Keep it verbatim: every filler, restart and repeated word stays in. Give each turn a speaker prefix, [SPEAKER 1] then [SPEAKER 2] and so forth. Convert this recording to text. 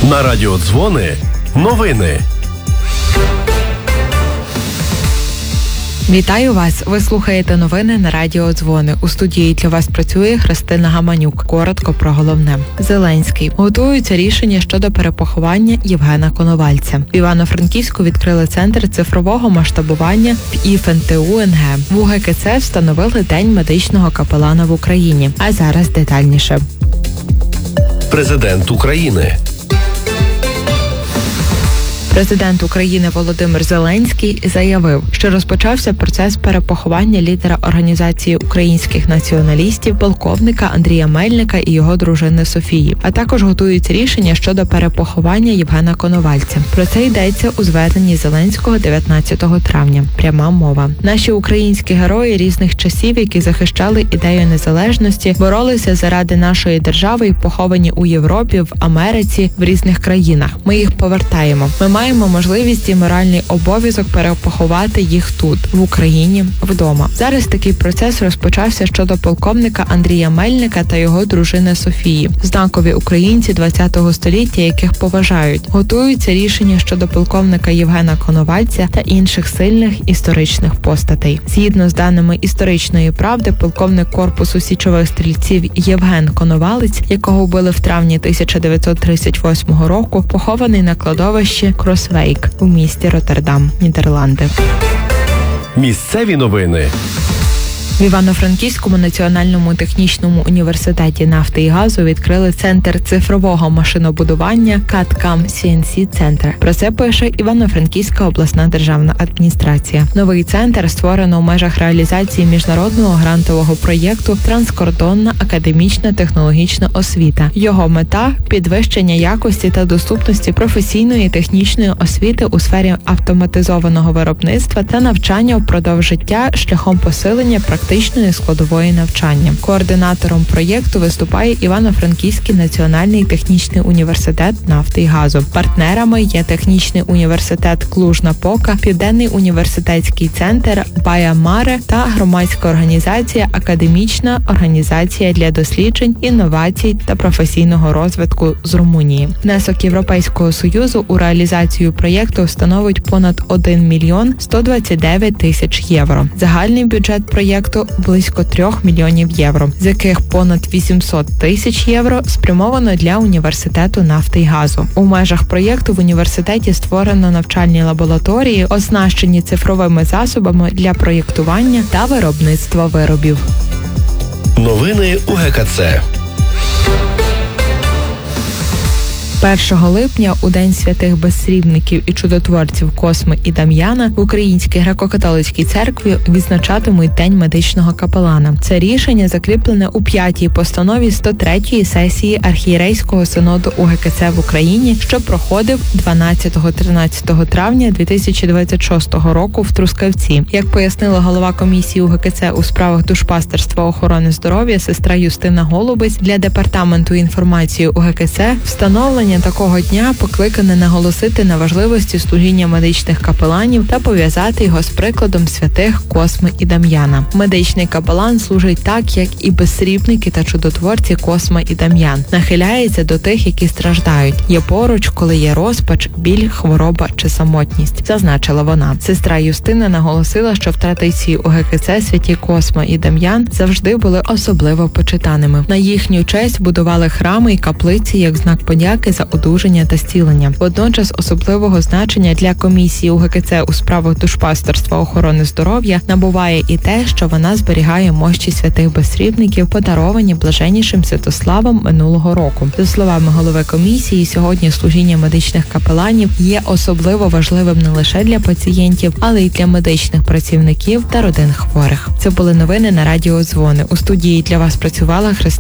[SPEAKER 1] На радіодзвони новини.
[SPEAKER 2] Вітаю вас! Ви слухаєте новини на Радіо Дзвони. У студії для вас працює Христина Гаманюк. Коротко про головне. Зеленський. Готуються рішення щодо перепоховання Євгена Коновальця. В Івано-Франківську відкрили центр цифрового масштабування в І Ф Н Т У Н Г. В У Ге Ке Це встановили День медичного капелана в Україні. А зараз детальніше.
[SPEAKER 1] Президент України.
[SPEAKER 2] Президент України Володимир Зеленський заявив, що розпочався процес перепоховання лідера Організації українських націоналістів, полковника Андрія Мельника і його дружини Софії, а також готують рішення щодо перепоховання Євгена Коновальця. Про це йдеться у зверненні Зеленського дев'ятнадцятого травня. Пряма мова. Наші українські герої різних часів, які захищали ідею незалежності, боролися заради нашої держави і поховані у Європі, в Америці, в різних країнах. Ми їх повертаємо. Ми маємо Маємо можливість і моральний обов'язок перепоховати їх тут, в Україні, вдома. Зараз такий процес розпочався щодо полковника Андрія Мельника та його дружини Софії. Знакові українці ХХ століття, яких поважають. Готуються рішення щодо полковника Євгена Коновальця та інших сильних історичних постатей. Згідно з даними історичної правди, полковник корпусу січових стрільців Євген Коновалець, якого вбили в травні тисяча дев'ятсот тридцять восьмого року, похований на кладовищі Кросвейк у місті Роттердам, Нідерланди.
[SPEAKER 1] Місцеві новини.
[SPEAKER 2] В Івано-Франківському національному технічному університеті нафти і газу відкрили центр цифрового машинобудування кат-кам Сі Ен Сі Центр. Про це пише Івано-Франківська обласна державна адміністрація. Новий центр створено в межах реалізації міжнародного грантового проєкту «Транскордонна академічна технологічна освіта». Його мета – підвищення якості та доступності професійної і технічної освіти у сфері автоматизованого виробництва та навчання впродовж життя шляхом посилення практичної практичної складової навчання. Координатором проєкту виступає Івано-Франківський національний технічний університет нафти і газу. Партнерами є Технічний університет Клуж-Напока, Південний університетський центр Баямаре та громадська організація Академічна організація для досліджень, інновацій та професійного розвитку з Румунії. Внесок Європейського Союзу у реалізацію проєкту становить понад один мільйон сто двадцять дев'ять тисяч євро. Загальний бюджет проєкту близько трьох мільйонів євро, з яких понад вісімсот тисяч євро спрямовано для університету нафти і газу. У межах проєкту в університеті створено навчальні лабораторії, оснащені цифровими засобами для проєктування та виробництва виробів.
[SPEAKER 1] Новини У Ге Ке Це.
[SPEAKER 2] першого липня, у День святих безсрібників і чудотворців Косми і Дам'яна, в Українській греко-католицькій церкві відзначатимуть День медичного капелана. Це рішення закріплене у п'ятій постанові сто третьої сесії Архієрейського синоду У Ге Ке Це в Україні, що проходив дванадцятого-тринадцятого травня дві тисячі двадцять шостого року в Трускавці. Як пояснила голова комісії У Ге Ке Це у справах душпастерства охорони здоров'я сестра Юстина Голубець, для департаменту інформації У Ге Ке Це встановлення такого дня покликане наголосити на важливості служіння медичних капеланів та пов'язати його з прикладом святих Косми і Дам'яна. Медичний капелан служить так, як і безсрібники та чудотворці Косма і Дам'ян. Нахиляється до тих, які страждають. Є поруч, коли є розпач, біль, хвороба чи самотність, зазначила вона. Сестра Юстина наголосила, що в традиції У Ге Ке Це святі Косма і Дам'ян завжди були особливо почитаними. На їхню честь будували храми і каплиці як знак подяки за одужання та зцілення. Водночас особливого значення для комісії У Ге Ке Це у справах душпастерства охорони здоров'я набуває і те, що вона зберігає мощі святих безсрібників, подаровані блаженнішим Святославом минулого року. За словами голови комісії, сьогодні служіння медичних капеланів є особливо важливим не лише для пацієнтів, але й для медичних працівників та родин хворих. Це були новини на Радіо Дзвони. У студії для вас працювала Христина